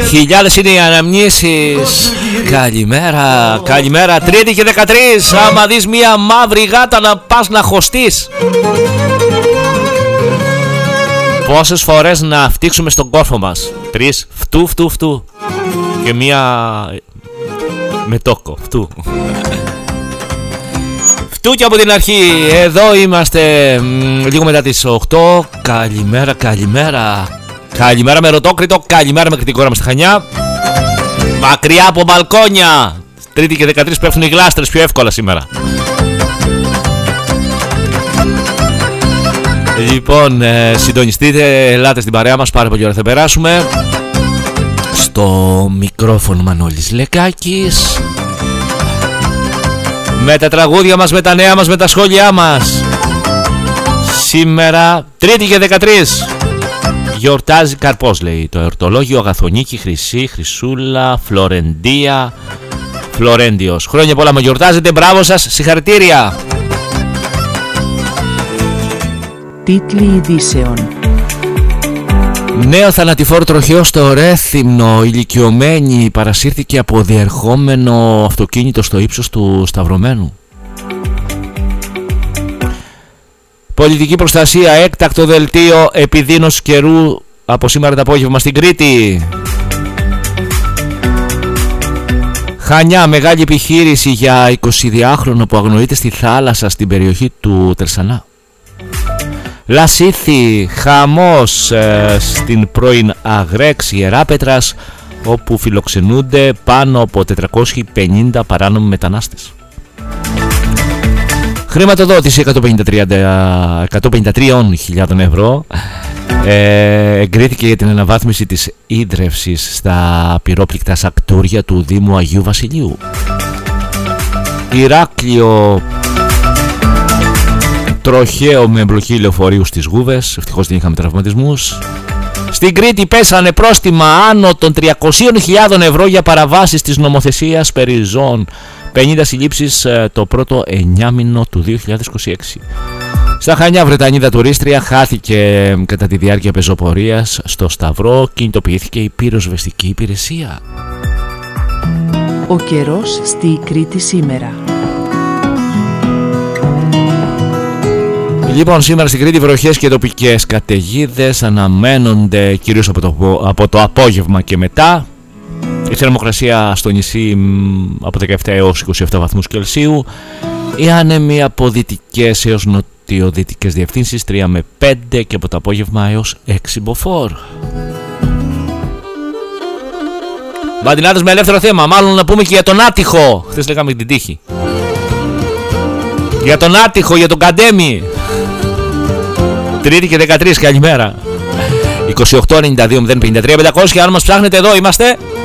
Χιλιάδες είναι οι αναμνήσεις. Καλημέρα, καλημέρα. Τρίτη και 13. Άμα δεις μια μαύρη γάτα να πας να χωστείς. Πόσες φορές να φτύξουμε στον κόρφο μας? 3. Φτού, φτού, φτού. Και μία με τόκο. Φτού. Φτού και από την αρχή. Εδώ είμαστε λίγο μετά τις 8. Καλημέρα, καλημέρα. Καλημέρα με ρωτόκριτο. Καλημέρα με κριτικό ώρα μας στη Χανιά. Μακριά από μπαλκόνια. Τρίτη και 13 πέφτουν οι γλάστρες πιο εύκολα σήμερα. Λοιπόν, συντονιστείτε, ελάτε στην παρέα μας, πάρα πολύ ώρα θα περάσουμε. Στο μικρόφωνο Μανώλης Λεκάκης. Με τα τραγούδια μας, με τα νέα μας, με τα σχόλιά μας. Σήμερα, Τρίτη και 13. Γιορτάζει Καρπός, λέει το εορτολόγιο. Αγαθονίκη, Χρυσή, Χρυσούλα, Φλωρεντία, Φλωρέντιος. Χρόνια πολλά μου γιορτάζετε, μπράβο σας, συγχαρητήρια. Τίτλοι ειδήσεων. Νέο θανατηφόρο τροχαίο στο Ρέθυμνο. Ηλικιωμένη παρασύρθηκε από διερχόμενο αυτοκίνητο στο ύψος του Σταυρωμένου. Πολιτική προστασία, έκτακτο δελτίο επιδείνωσης καιρού από σήμερα το απόγευμα στην Κρήτη. Χανιά, μεγάλη επιχείρηση για 22χρονο που αγνοείται στη θάλασσα στην περιοχή του Τερσανά. Λασίθι, χαμός στην πρώην Αγρέξ Ιεράπετρας, όπου φιλοξενούνται πάνω από 450 παράνομοι μετανάστες. Χρηματοδότηση 153.000 ευρώ εγκρίθηκε για την αναβάθμιση της ίδρευσης στα πυρόπληκτα σακτούρια του Δήμου Αγίου Βασιλείου. Ηράκλειο, τροχαίο με εμπλοκή λεωφορείου στις Γούβες, ευτυχώς δεν είχαμε τραυματισμούς. Στην Κρήτη πέσανε πρόστιμα άνω των 300.000 ευρώ για παραβάσεις της νομοθεσίας περί ζώων. 50 συλλήψεις το πρώτο 9μηνο του 2026. Στα Χανιά, Βρετανίδα τουρίστρια χάθηκε κατά τη διάρκεια πεζοπορίας στο Σταυρό. Κινητοποιήθηκε η πυροσβεστική υπηρεσία. Ο καιρός στη Κρήτη σήμερα. Λοιπόν, σήμερα στην Κρήτη βροχές και τοπικές καταιγίδες αναμένονται κυρίως από το απόγευμα και μετά. Η θερμοκρασία στο νησί από 17 έως 27 βαθμούς Κελσίου. Οι άνεμοι από δυτικές έως νοτιοδυτικές διευθύνσεις 3 με 5 και από το απόγευμα έως 6 μποφόρ. Μπαντινάδες με ελεύθερο θέμα. Μάλλον να πούμε και για τον Άτυχο. Χθες λέγαμε την τύχη. Για τον Άτυχο, για τον Καντέμι. Τρίτη και 13, καλημέρα. 28 92 053 500 και αν μας ψάχνετε εδώ είμαστε.